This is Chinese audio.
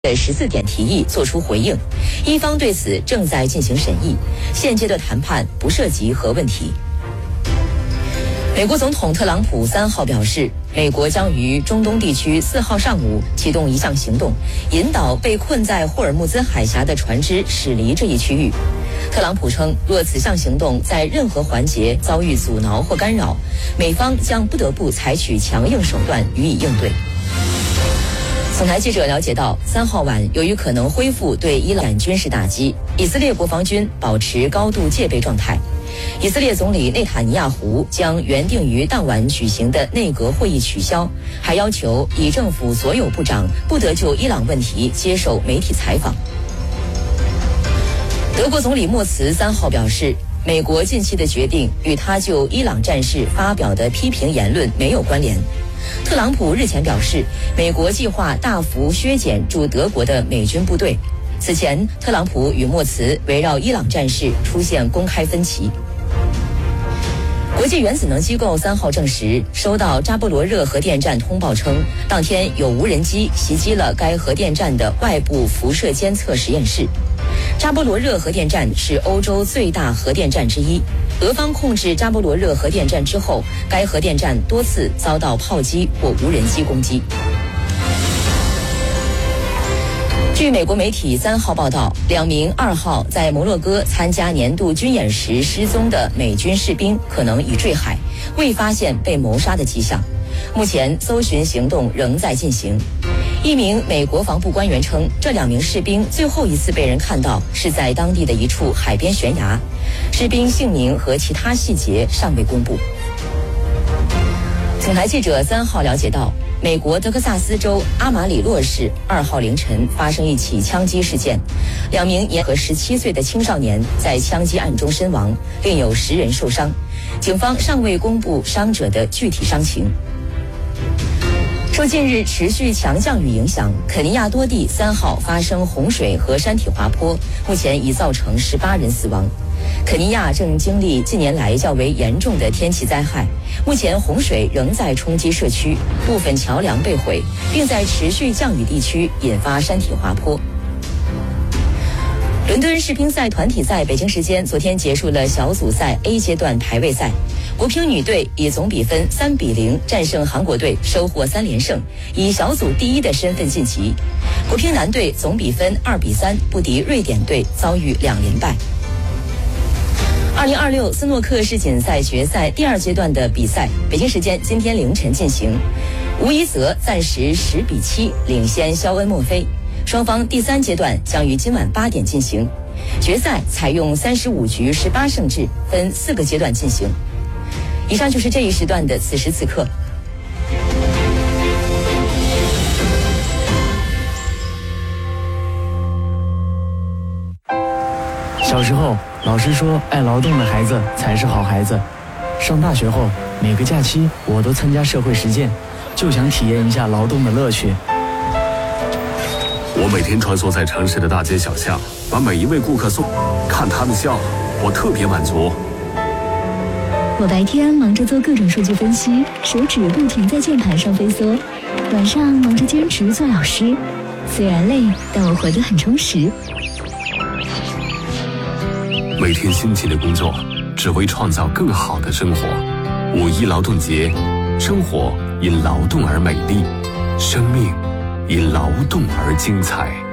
的14点提议作出回应，伊方对此正在进行审议，现阶段谈判不涉及核问题。美国总统特朗普3号表示，美国将于中东地区4号上午启动一项行动，引导被困在霍尔木兹海峡的船只驶离这一区域。特朗普称，若此项行动在任何环节遭遇阻挠或干扰，美方将不得不采取强硬手段予以应对。总台记者了解到，3号晚由于可能恢复对伊朗军事打击，以色列国防军保持高度戒备状态。以色列总理内塔尼亚胡将原定于当晚举行的内阁会议取消，还要求以政府所有部长不得就伊朗问题接受媒体采访。德国总理默茨3号表示，美国近期的决定与他就伊朗战事发表的批评言论没有关联。特朗普日前表示，美国计划大幅削减驻德国的美军部队。此前，特朗普与默茨围绕伊朗战事出现公开分歧。国际原子能机构3号证实，收到扎波罗热核电站通报称，当天有无人机袭击了该核电站的外部辐射监测实验室。扎波罗热核电站是欧洲最大核电站之一。俄方控制扎波罗热核电站之后，该核电站多次遭到炮击或无人机攻击。据美国媒体3号报道，2名2号在摩洛哥参加年度军演时失踪的美军士兵可能已坠海，未发现被谋杀的迹象。目前搜寻行动仍在进行。一名美国防部官员称，这2名士兵最后一次被人看到是在当地的一处海边悬崖，士兵姓名和其他细节尚未公布。总台记者3号了解到，美国德克萨斯州阿马里洛市2号凌晨发生一起枪击事件，2名年和17岁的青少年在枪击案中身亡，另有10人受伤。警方尚未公布伤者的具体伤情。受近日持续强降雨影响，肯尼亚多地3号发生洪水和山体滑坡，目前已造成18人死亡。肯尼亚正经历近年来较为严重的天气灾害，目前洪水仍在冲击社区，部分桥梁被毁，并在持续降雨地区引发山体滑坡。伦敦世乒赛团体赛北京时间昨天结束了小组赛 A 阶段排位赛，国乒女队以总比分3-0战胜韩国队，收获3连胜，以小组第1的身份晋级。国乒男队总比分2-3不敌瑞典队，遭遇2连败。2026斯诺克世锦赛决赛第2阶段的比赛，北京时间今天凌晨进行。吴一泽暂时10-7领先肖恩墨菲，双方第3阶段将于今晚8点进行。决赛采用35局18胜制，分4个阶段进行。以上就是这一时段的此时此刻。 小时候，老师说爱劳动的孩子才是好孩子。上大学后，每个假期我都参加社会实践，就想体验一下劳动的乐趣。 我每天穿梭在城市的大街小巷，把每一位顾客送，看他们笑，我特别满足。 我白天忙着做各种数据分析，手指不停在键盘上飞梭；晚上忙着兼职做老师，虽然累，但我活得很充实。 每天辛勤的工作，只为创造更好的生活。5一劳动节，生活因劳动而美丽，生命因劳动而精彩。